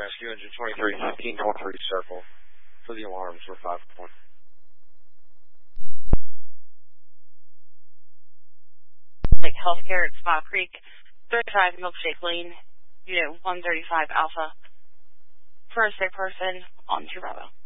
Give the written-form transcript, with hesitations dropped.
rescue, engine 2315, call 3 circle for the alarms for 5-1. Healthcare at Spa Creek, 35 Milkshake Lane, Unit 135 Alpha, for a sick person on 2 Bravo.